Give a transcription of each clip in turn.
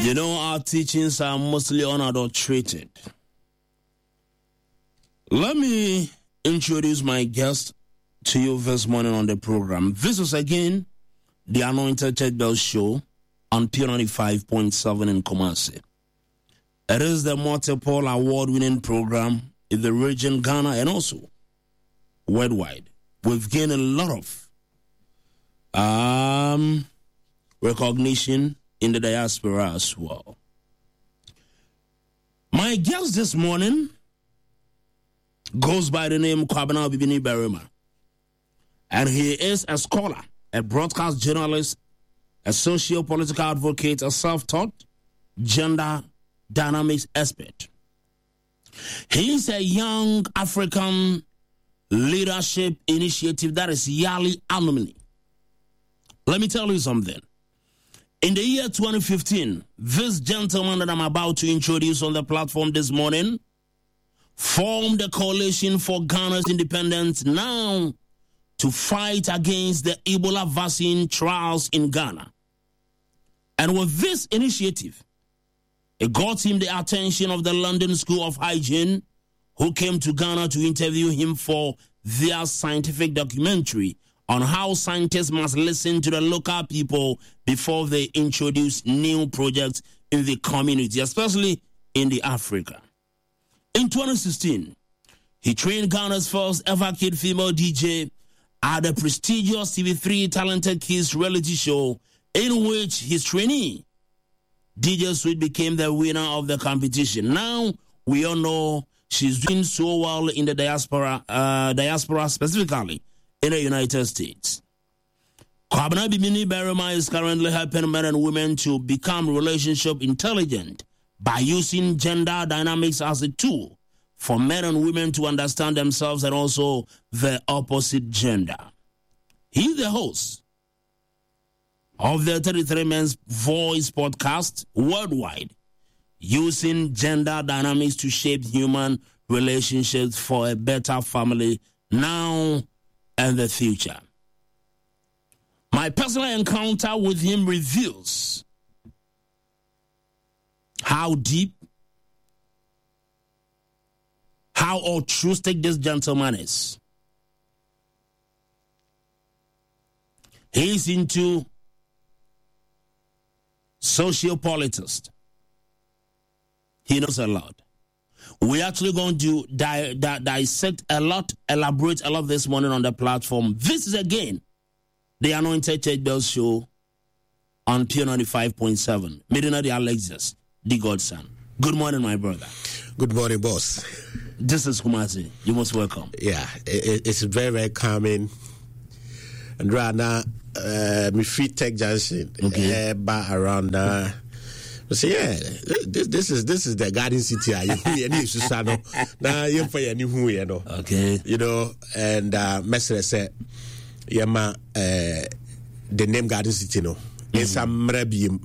You know, our teachings are mostly unadulterated. Let me introduce my guest to you this morning on the program. This is again the Anointed Church Bell Show on P95.7 in Kumasi. It is the multiple award-winning program in the region, Ghana, and also worldwide. We've gained a lot of recognition in the diaspora as well. My guest this morning goes by the name Kwabena Bibini Berima, and he is a scholar, a broadcast journalist, a socio-political advocate, a self-taught gender dynamics expert. He is a young African leadership initiative that is yearly annually. Let me tell you something. In the year 2015, this gentleman that I'm about to introduce on the platform this morning formed a coalition for Ghana's independence now to fight against the Ebola vaccine trials in Ghana. And with this initiative, it got him the attention of the London School of Hygiene, who came to Ghana to interview him for their scientific documentary on how scientists must listen to the local people before they introduce new projects in the community, especially in the Africa. In 2016, he trained Ghana's first ever kid female DJ at the prestigious TV3 Talented Kids reality show, in which his trainee, DJ Sweet, became the winner of the competition. Now, we all know she's doing so well in the diaspora specifically in the United States. Kwabena Bibini Berima is currently helping men and women to become relationship intelligent by using gender dynamics as a tool for men and women to understand themselves and also the opposite gender. He's the host of the 33 Men's Voice podcast worldwide, using gender dynamics to shape human relationships for a better family now and the future. My personal encounter with him reveals how deep, how altruistic this gentleman is. He's into sociopolitics. He knows a lot. We're actually going to dissect a lot, elaborate a lot this morning on the platform. This is again the Anointed Church Bell Show on P95.7. Medina the Alexis, the Godson. Good morning, my brother. Good morning, boss. This is Kumasi. You're most welcome. Yeah, it's very, very calming. And right now, me free Tech Junction, bar around. So yeah, this is the Garden City. Okay. You know, and Messer said, "Yama, the name Garden City, no, it's a mrebium.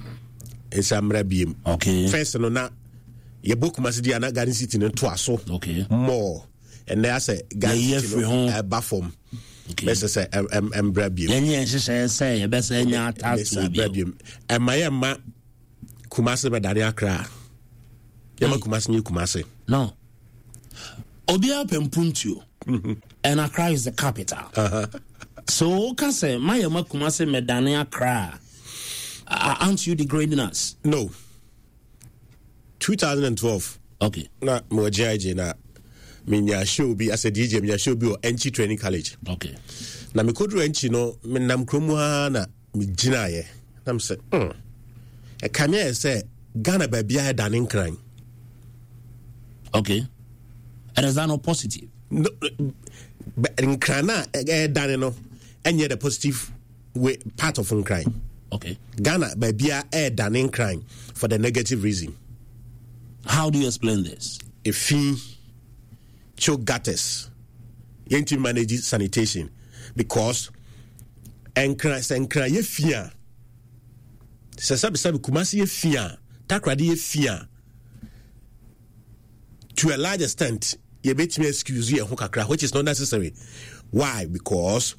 Okay. First, no, na your book must be an Garden City no twice. Okay. More, and there's a Garden City no Bafom. Messer say mrebium. Say, best any mrebium. And my Kumasi Badani Accra. Yama Kumasi New Kumasi. No. Obia Pempuntu. And Accra is the capital. So, Kase, my Yama Kumasi Medani Accra. Aren't you degrading us? No. 2012. Okay. Na Mojaji na minya show be as a DJ minya show be or Enchi Training College. Okay. Na me kodru Enchi no me nam kromu ha na me gina ye. Na me say, e kamia say Ghana ba bia danin kran. Okay. And is that not positive? No, but in krana danin no enye the positive way part of crime. Okay. Ghana ba bia danin crime for the negative reason. How do you explain this? If choke gutters, you need to manage sanitation because enkra ye fia. Sabi Kumasi ye fia, takradi ye fia. To a large extent, you bet me excuse you which is not necessary. Why? Because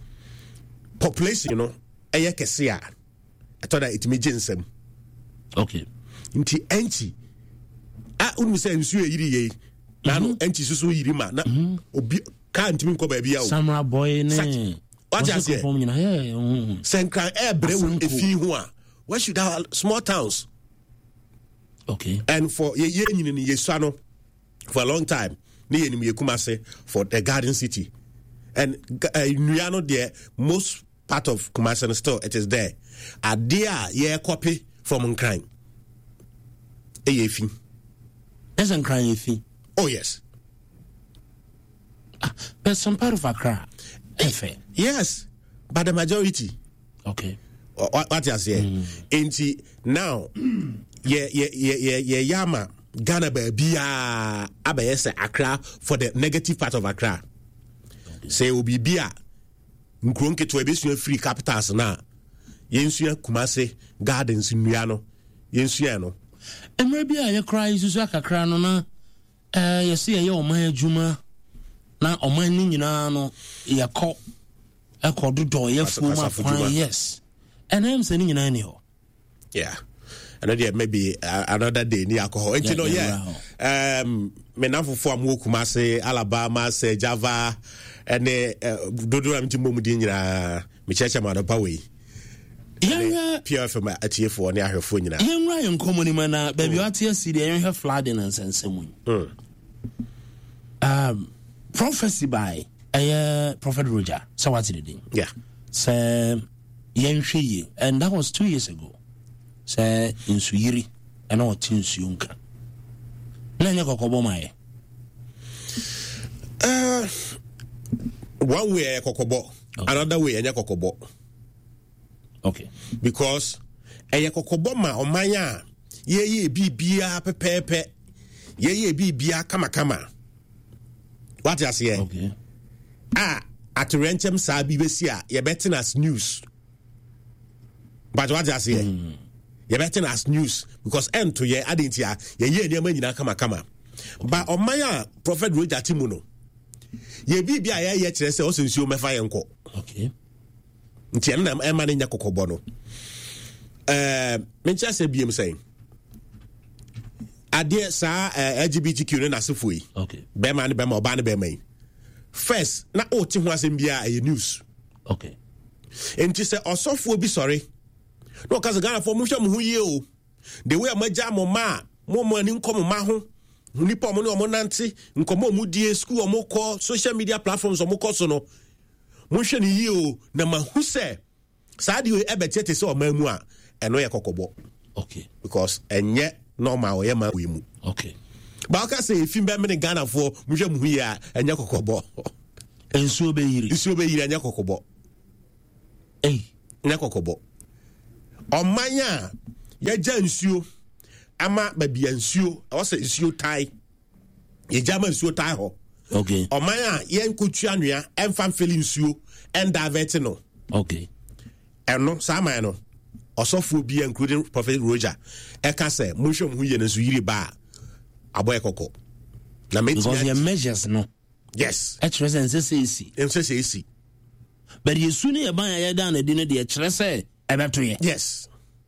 population, eye kesia. I thought that it may ginsem. Okay. nti enti unu say nsu yiri ye na no enti susu yiri ma na obi can't ntimi nko ba bia o Samurai boy ne what you say senkran ebre efi ho a where should our small towns okay and for ye nyini ni yesua no for a long time ne yenim Kumase for the garden city and Nuyano there most part of Kumase and still it is there adia ye copy from Nkran eyefi there's Nkran efi oh yes but some part of Accra yes but the majority okay what you say enti now ye yama Ghana bia abaye say Accra for the negative part of Accra say obi bia nkronke to ebesua free capitals na yensua Kumase gardens nnua no yensua no emre bia ye cry isusu akakra no na ye say ye oman adwuma na oman ni nyina no ye kɔ dodo ye fuma kwan yes and I'm saying nyina ni ho yeah another maybe another day ni alcohol you know yeah me na fofo amu Kumase Alabama say Java and dodo am timbo mudi nyina me cheche ma do pawe yeah PFM atiefo ne ahwefo nyina yenra yen komoni mana baby atia si de yen flooding and sensemu prophecy by Prophet Roger so what did he yeah say yen hwe and that was 2 years ago say insuyiri and all tinsuunka na nya kokobo mai one way kokobo another way nya kokobo okay because kokobo ma omanya ye bibia pepepe ye bibia kama what you say okay at renchem sa bibesi a ye betting as news but what you say ye betting as news because end to ye adentia ye niam nyina kama but omanya Prophet Roger Timuno ye bibia ye kire se osensuo mefa ye nko okay nti na ema ne nya kokobo no mencha se biem saying ade sa LGBTQ ne nasefo yi okay be ma ne be ma oba ne be ma first na o ti ho asem bia e news okay enti se osofo bi sorry no kaza Ghana for mu hwe mu hu ye o the way amaja mo ma mo ani nkom ma ho nipa mo ne o mo nante nkom mo die school o mo call social media platforms o mo call so no mo hwe ne ye o na ma hu se sa de e be tete se o ma mu a eno ye kokobo okay because enye normal o ye ma we mu okay ba ka say if be me Ghana for mo hwe mu hu ya enye kokobo ensuo be yiri enye kokobo enye kokobo omanya ya ja nsuo ama babia nsuo o se nsuo tai ye jama nsuo tai ho okay omanya ye nkotua anua emfa mfeli nsuo and divert no okay eno sama no osofo bi including Prophet Roger eka se mo hwem hu ye nso yiri ba aboy kokko na because your measures no yes at present say but you soon e ban ya dan adi no de kire se ebeto ye yes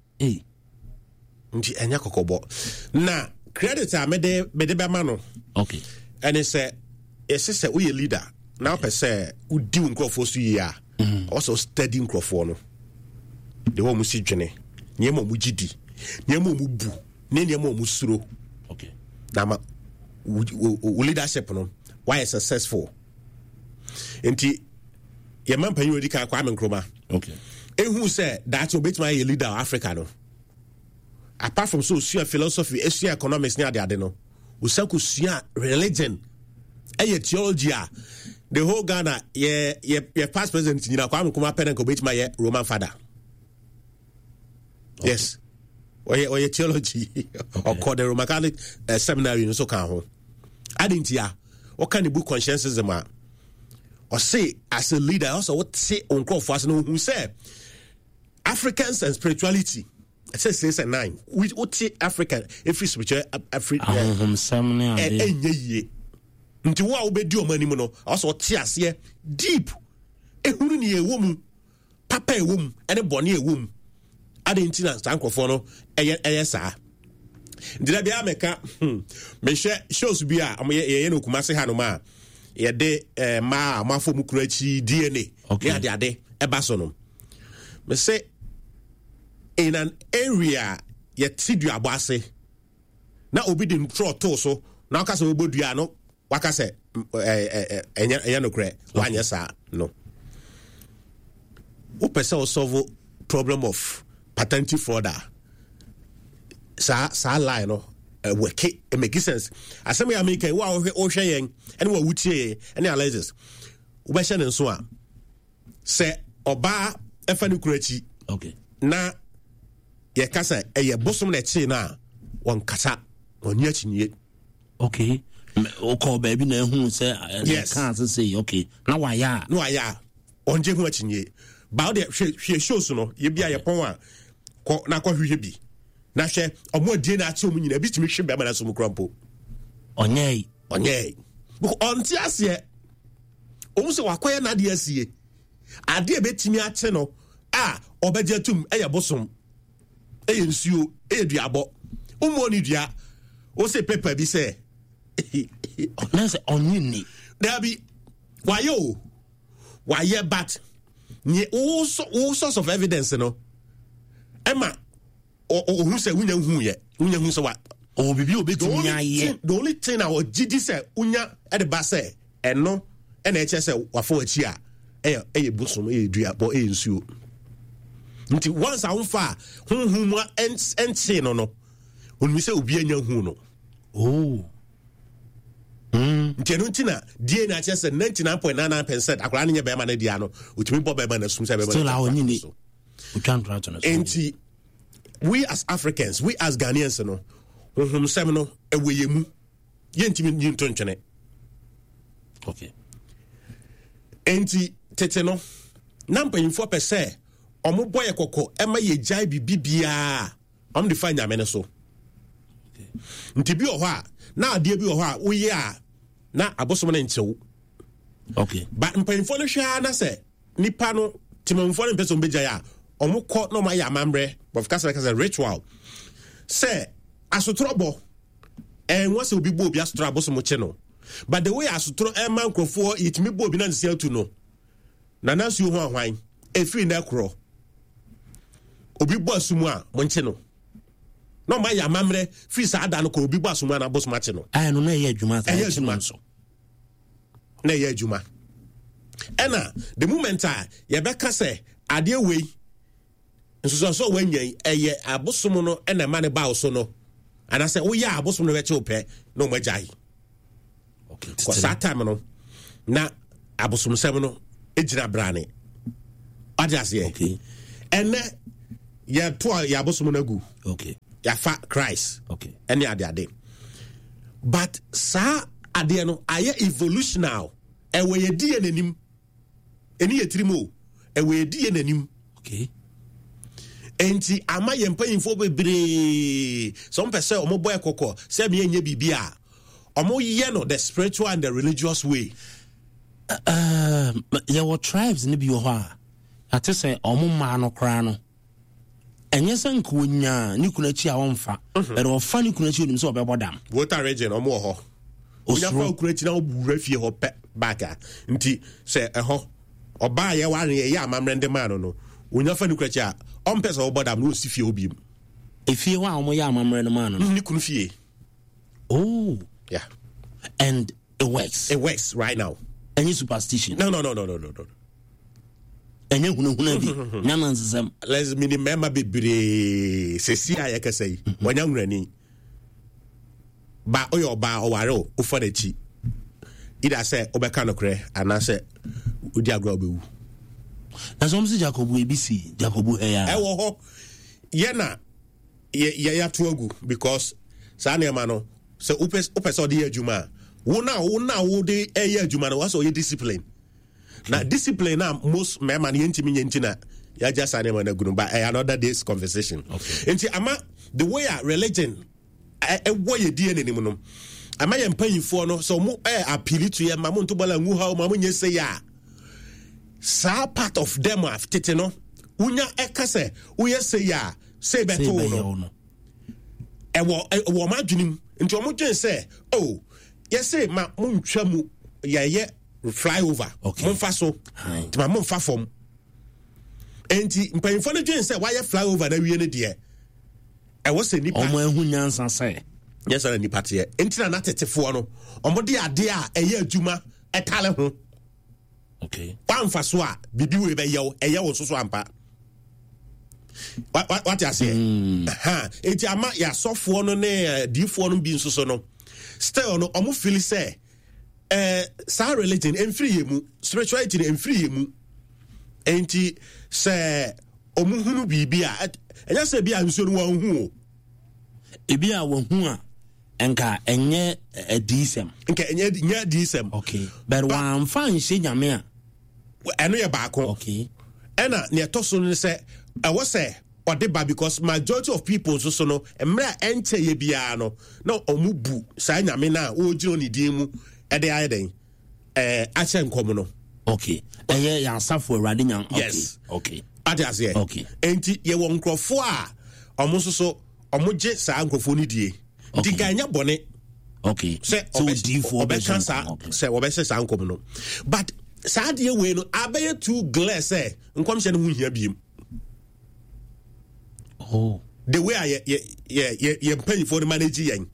nti enya kokobo na credit a mede be ma no okay and it say yes we leader now per se udi nkrofo so yi a also steady nkrofo no de wo mu si dwene nyema mu gidi nyema mu bu ne nyema mu suro okay na ma leadership no why successful enti ye man pan yodi ka Kwame Nkrumah okay who said that you bet my leader of Africa no apart from so philosophy economics near the ade no usaku religion theology the whole Ghana ye past president nyina Kwame Nkrumah pen ko bet my Roman father okay. Yes or ye theology okay. Or called the Roman Catholic seminary no so kan ho adentia what kind of book conscientism or say as a leader also what say on crop for us no who say Africans and spirituality it says 6 and 9 we what African every spiritual Africa nti wo a wo bedi o mani mu no also tie ase deep ehunu ni ewom papa ewom ene bone ewom adentina sankrofo no eye saa Did I be America? Me share shows be a ye no Kumasi Hanoma. Ye de ma for Mukrechi DNA. Okay. Ya de ade ebasono. Me say in an area ye tidu abase. Na obi de ntro to so. Na ka se obodua no waka se enya no kre wanya sa no. Who person solve problem of patent fraud? Sa line no work it make sense. Asem ya make wa o hwe yen ene wa wutie ene analysis. Wo be hye ne so a se oba efa ne kurachi. Okay. Na ye kasa eye bosom na chi na won kasa oni achinye. Okay. O call baby na hu say can't say okay. Na wa ya. No aya. Onje hu achinye. Ba de hwe shows no ye bia ye pon a ko na ko hwe bi. Na hwe omo die na achi omu nyina bitimi hwe be ma na so mu krampo. Onye. Buko onti ase omu se wakoye na de asie. Ade betimi ache no a obeje tum eye bosom. Eye nsuo, eye duabo. Umo ni dua. O se paper bi se na se onyini. There be why but ni all sorts of evidence no. Emma who say unya hu so what bibi obetumi aye. The only thing I would gidi say unya at the base eno ena eche say wafo achi a eye bosom eye duabo eye nsuo. Nti once I won fa hu mo enche no onmi say obi anya hu no. Oh. Nti no ntina die na che say 99.99% akora ne be ma na dia no utimi bo be ma na sum say be ma. Still our nyini. We can't write on us. Nti we as Africans, we as Ghanaians no sem no eweyemu ye ntimi nyinto ntwene. Okay. Nti tete no number in 4% omo boy kokko e ma ye jai bibia om de fanya me ne so. Okay. Nti bi o ho a na ade bi o ho a wo ye a na abosom na nchewu. Okay. But mpanyimfo no hwa na se nipa no timamfo no person be jai a omo ko no ma ya mamre of kasa ritual say asotrobo what's obi bo obi asotro abosom che no. But the way asotro man krofo yitimi bo obi na nsia tu no na nansu ho ahwan efiri na kro obi bo asumu a mo nche no no ma ya mamre fi sa ada no ko obi bo asumu na abosom che no no na ye adwuma sa che no so na ye adwuma ena the moment ye be ka say ade we so when ye abosom no ena ma ne ba so no and I say oh yeah abosom no be che ope no mo jai. Okay. Cause that time no na abosom sem no ejira brane ajas ye. Okay. Ene ye to ya abosom no gu. Okay. Ya fa Christ. Okay. Ene ade. But sa ade no aye evolution now. Ewe ye die nanim. Eni ye trimo. Ewe ye die nanim. Okay. Enti ama ye mpanyimfo bebre some person omo boy kokko say me enye bibia omo ye no the spiritual and the religious way. Your tribes ni bi ho a ate say omo ma no kra no enye se nkonya ni kunachi a wonfa but ofa ni kunachi onim se obebodam Water region omo ho onya fa kunachi na obura fie ho pe baka nti say eho oba ye ware ye amamre ndema no onya fa ni kunachi a on person obodam no si fie obim efie wa omo ya amamre no man no ni kunu fie. Oh Yeah. And it works right now. Any superstition? No. Any huna bi nyamanzem. Let's minimum be sesi a yakasai wanyangrani ba oyo ba owaro ufanechi ida say obeka no kre ana say udi agro obewu na so msi Jacobu ebisi Jacobu eya ewo ho ye na ye to agu because sa na ma no so upese odi adwuma wo na de eya adwuma no waso ye discipline. Na discipline na most men yentimi nyentina ya just na ma na gunu ba another day's conversation. Okay. Enti ama the way a religion wo ye die nanim no ama ye mpanyifo no so mo appeal to ye ma mo nto bala ngu ha ma mo nyese ya sa part of them have tete no unya ekase uye say ya say beto no ɛwɔ ma adwenem nti ɔmo dwen sɛ oh yɛsɛ ma montwa mu yɛyɛ flyover momfa so nti ma momfa fam enti mpanyimfo no dwen sɛ wayɛ flyover na wie no deɛ ɛwɔ sɛ nipa ɔmo ahu nyansa sɛ yɛsɛ na nipa teɛ enti na natetefoɔ no ɔmo de adeɛ a ɛyɛ adwuma ɛtale ho wamfa so a biribi wei bɛyɛ ɛyɛ wo so ampa wate aseɛ enti ama yɛasɔfoɔ no ne diifoɔ no bi nso so no still no ɔmo feel sɛ saa religion ɛmfiri yɛ mu spirituality no ɛmfiri yɛ mu enti sɛ ɔmo hunu biribi a ɛnyɛ sɛ bi a nsuo no wɔnhu o ebi a wɔhu a nka ɛnyɛ adisɛm nka ɛnyɛ adisɛm but wɔamfa nhyɛ nyame a ɛno yɛ baako ɛna nea ɛtɔ so no sɛ ɛwɔ sɛ ɔde ba because majority of people nso so no mmerɛ a ɛnkyɛ yɛ biara no na ɔmo bu saa nyame no a wɔgyina ne din mu ɛde ayɛ den akyɛ nkɔm no ɛyɛ yɛ asafo awurade nya yes ate aseɛ enti yɛwɔ nkurɔfoɔ a ɔmo nso so ɔmo gye saa nkurɔfoɔ no die nti nka ɛnyɛ bɔne sɛ ɔbɛka saa sɛ wɔbɛhyɛ saa nkɔm no but saa adeɛ wei no abɛyɛ too glare sɛ nkɔmhyɛ no ho hia biem the way a yɛ mpanyimfoɔ no manage yɛn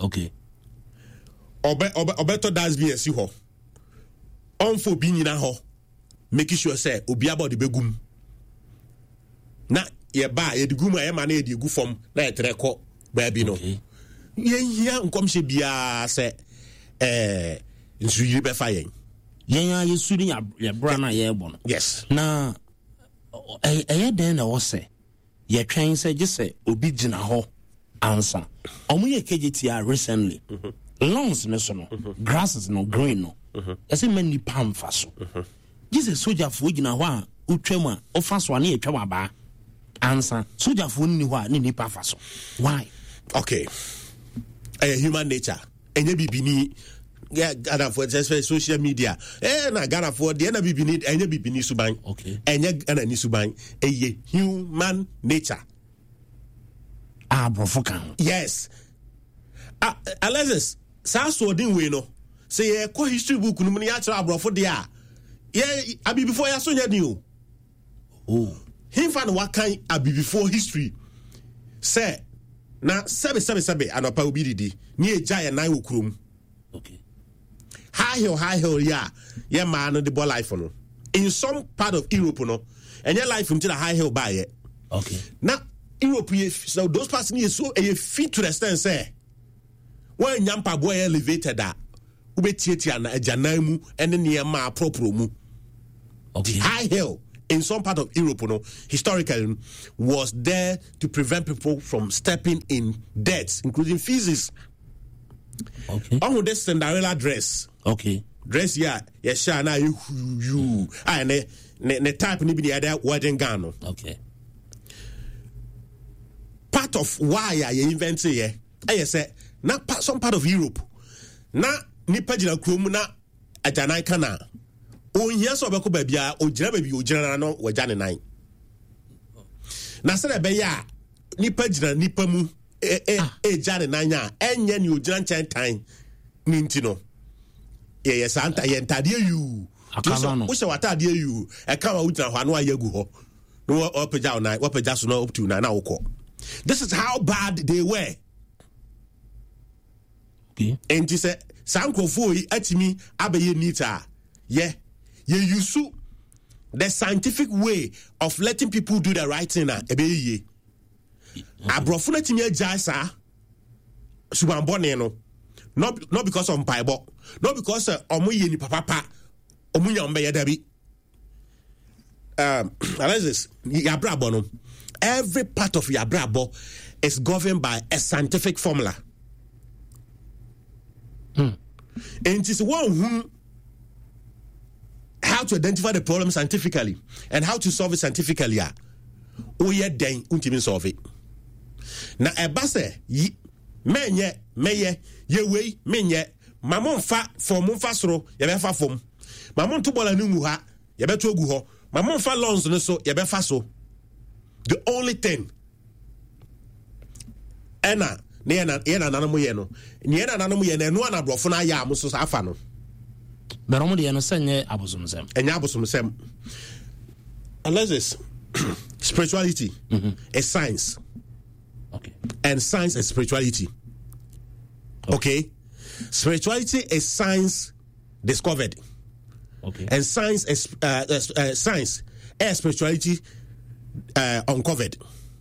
ɔbɛtɔ dasbin asi hɔ ɔmfa obi nyina hɔ make sure sɛ obi aba ɔde bɛgum na yɛba a yɛde gum a yɛma na yɛde gu fam na yɛtrɛ kɔ baabi no yɛnhia nkɔmhyɛ biara sɛ nsuyiri bɛfa yɛn a yɛsuri yɛbra no a yɛrebɔ no yes na ɛyɛ dɛn na ɛwɔ sɛ yɛtwɛn sɛ gye sɛ obi gyina hɔ ansa ɔmo yɛ KGTR recently lawns no so no grasses no green no ɛsɛ ma nnipa mfa so gye sɛ sogyafoɔ gyina hɔ a wotwa mu a ɔfa so a ne yɛtwa wabaa ansa sogyafoɔ no ni hɔ a ne nnipa fa so why ɛyɛ human nature ɛnyɛ bibini Ghanafoɔ especially social media na Ghanafoɔ deɛ na bibini ɛnyɛ bibini suban ɛnyɛ Ghana ni suban ɛyɛ human nature aborɔfo kan yes Alexis saa soɔden wei no sɛ yɛkɔ history book no mu no yɛakyerɛ aborɔfo deɛ a yɛ abibifoɔ yɛaso nyɛ den o hemfa na wakan abibifoɔ history sɛ na sɛbe anɔpa obi didi ne yɛgya yɛ nan wɔ kurom high hill yeah man no the ball life no in some part of Europe no and your life until a high hill by it now Europe so those parts need so a fit to the extent say when yampa boy elevated that ubetieti ana ejanamu and then near ma propro mu high hill in some part of Europe no historically was there to prevent people from stepping in debts including fees on this Cinderella dress dress yes na you ne type ni bi the other wedding gown part of why you invent here say na some part of Europe na nipa gina krom na ajanan kana ohia so obeko ba bia ogira ba bi ogira no wagya ne nan na se be ya nipa gina nipa mu jane nanya enye ni ogira nkyɛn tan ni ntino ye santa ye ntade yu wo se watade yu e ka wa wugina hɔ ano ayagu hɔ no opagya ona opagya so no up to na wokɔ this is how bad they were enti sɛ sankrofo yi atimi abaye nita ye yusu the scientific way of letting people do the right thing na ebeye abrofo na timi agya saa subambone no not because of mpaibo not because omo ye ni papa omo nya mbe yadabi Alexis yabrabo no every part of yabrabo is governed by a scientific formula and it is one who how to identify the problem scientifically and how to solve it scientifically oye den untimi solve it na eba se yi menye meye yewe menye mamonfa fomfa soro ye be fa fom mamonto bola no mu ha ye be to gu ho mamonfa lons no so ye be fa so the only thing ena ne na nananom ye no ne na nananom ye na eno na brofo na ya am so afa no but omo de no senye abosomsem enya abosomsem unless this spirituality is science. Okay. And science and spirituality. Okay. Spirituality is science discovered. Okay. And science is science and spirituality uncovered.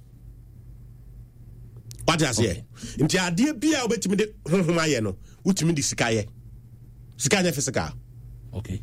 What does say? Inti ade bia obetimi de honhoma ye no, utimi de sika ye. Sika nya physical. Okay.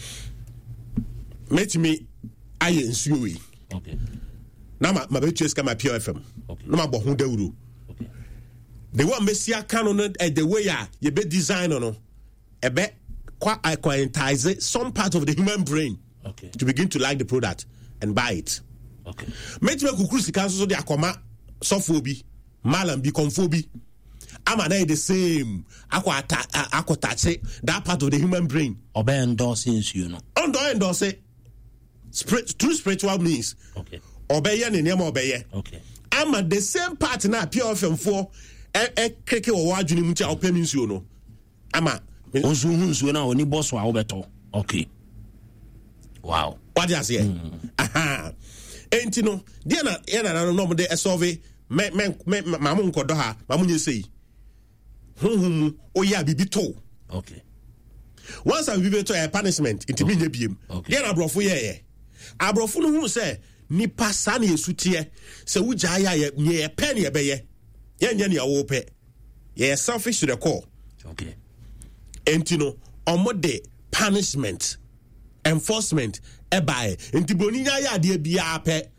Metimi aye nsuo yi. Okay. Na ma betu sika ma Pure FM. Okay. Na ma bo ho dawuru. Okay. The one Messia canon the way you be design no ebe quite acquaintize some part of the human brain to begin to like the product and buy it. Okay. Make me kukuru sika so de akoma sofobi malam bi konfobi ama na the same akwatache that part of the human brain obe endorse you know endorse true spiritual means okay obeye ne name obeye okay ama the same part na Pure FM for keke wo adwene mu ti a opemi nsuo no ama onsu hu nsuo na oni boss wa obeto okay wow what you say aha enti no dia na ye na no de solve me mamu nkodo ha mamu nyesei hunhum oya bibi to okay once a bibi to a punishment enti me nya biem dia na brofo ye abrofo no hu se nipa sa na yesutie se wugya ya ye pen ye beye ye nya ne awo pe ye selfish to the core okay enti no omode punishment enforcement ebae enti boni nya ya ade bia pe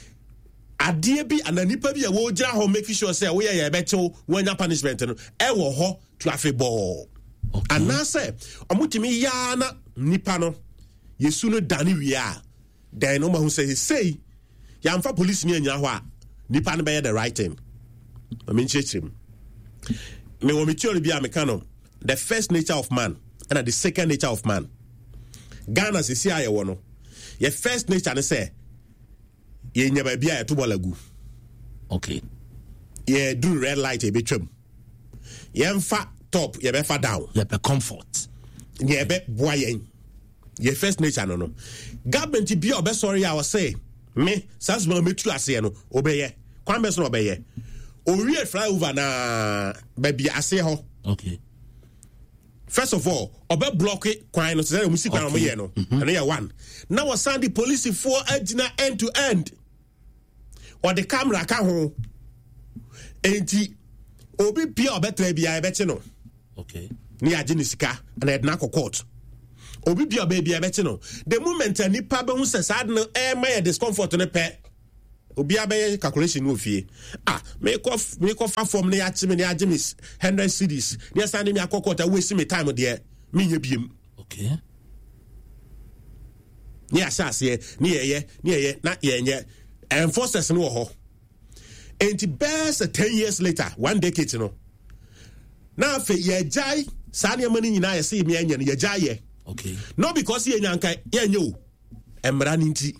ade bi ananipa bi a wo gira ho make sure say wo ye betew wanya punishment no e wo ho traffic ball anase omutimi ya na nipa no yesu no dane wi a then no ma hu say yamfa police ni anya ho a nipa no be the right thing I mean chechim me wo mi theory bi a me kano the first nature of man and the second nature of man Ghana se si aye wo no your first nature ne say ye nya ba bia to bolagu okay ye do red light e betwam ye mfa top ye be fa down ye be comfort ye be boyen ye first nature no government bia obe sorry I was say me sans ma metu ase no obeye kwan be so obeye owie flyover na ba bia ase ho okay first of all obe block kwan no say mu si kwan mo ye no and ye one now was send the police for end to end or the camera ka ho enti obi bia obetra bia e be no okay ni agye ni sika na edna court obi bia be bia be no the moment ani pa be hu se sad no e my discomfort no pe obi abe calculation no fie me ko fa form na ya chi me na agye me 100 cedis na send me court a waste me time there me nya biem okay ni asase ni ye na ye nye enforcers no ho enti best 10 years later 1 decade no na fe ye jai sa ne mani nyina ye se me anya no ye jai ye okay no because ye nyanka ye nya o emra ni nti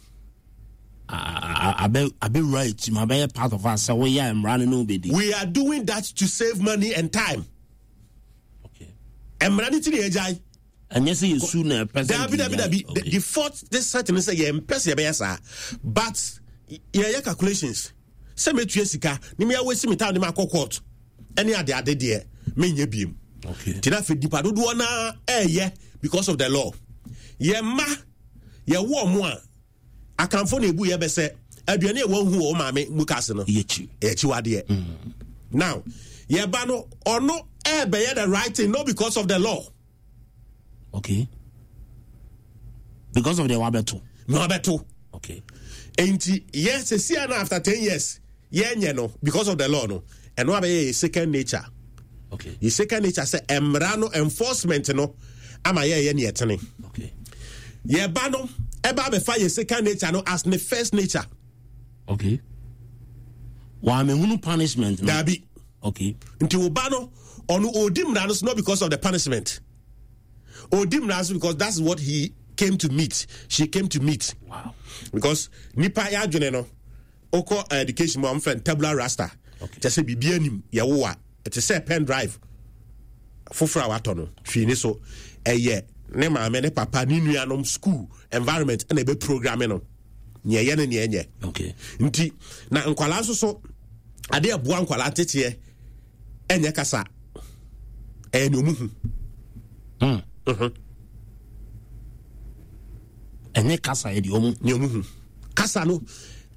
abe right my be part of us so we are emra no be we are doing that to save money and time okay emra ni nti ye jai and yes you soon present the fourth this certain say ye empese ye be yesa but ye calculations say metu sika ni me awesi me town ni ma court any ade de me nya biem okay tina fe dipa dodo na because of the law ye ma ye wo mo a akanfo na ebu ye be se aduane e won hu o ma me mukas no ye chi wade now ye ba no ono be ye the right thing not because of the law okay because of the wabeto okay enti yes see na after 10 years ye no because of the law no and no be second nature okay the second nature say emra no enforcement no ama ye ne yetene okay ye ba no e ba be fa ye second nature no as the first nature okay wa me hunu punishment no dabi okay nti wo ba no onu odim na no not because of the punishment odim na because that's what she came to meet wow because nipa ya adwene no oko education mo am friend tabula rasta okay just say bibia nim ye wo a it is a pen drive foforo a wato no hwi ni so eye ne maame ne papa ni nuanom school environment and ebe programming no nye ye ne nye okay nti na nkwala so ade aboa nkwala tete enye kasa ene omuhu enye kasa edi omu ne omuhu kasa no